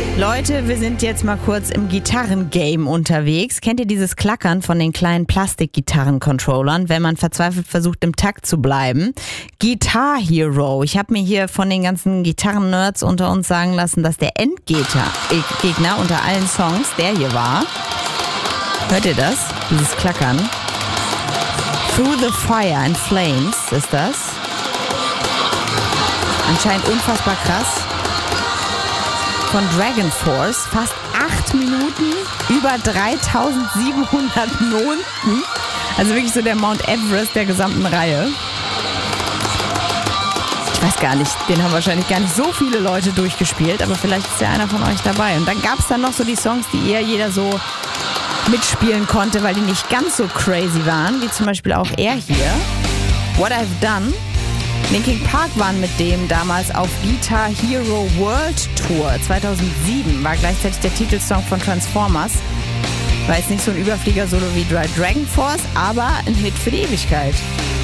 Leute, wir sind jetzt mal kurz im Gitarrengame unterwegs. Kennt ihr dieses Klackern von den kleinen Plastik-Gitarren-Controllern, wenn man verzweifelt versucht, im Takt zu bleiben? Guitar Hero. Ich habe mir hier von den ganzen Gitarren-Nerds unter uns sagen lassen, dass der Endgegner unter allen Songs der hier war. Hört ihr das? Dieses Klackern. Through the Fire and Flames ist das. Anscheinend unfassbar krass. Von Dragon Force, fast 8 Minuten, über 3700 Noten. Also wirklich so der Mount Everest der gesamten Reihe. Ich weiß gar nicht, den haben wahrscheinlich gar nicht so viele Leute durchgespielt, aber vielleicht ist ja einer von euch dabei. Und dann gab es dann noch so die Songs, die eher jeder so mitspielen konnte, weil die nicht ganz so crazy waren, wie zum Beispiel auch er hier. What I've Done. Linkin Park waren mit dem damals auf Guitar Hero World Tour 2007, war gleichzeitig der Titelsong von Transformers. War jetzt nicht so ein Überflieger-Solo wie Dragon Force, aber ein Hit für die Ewigkeit.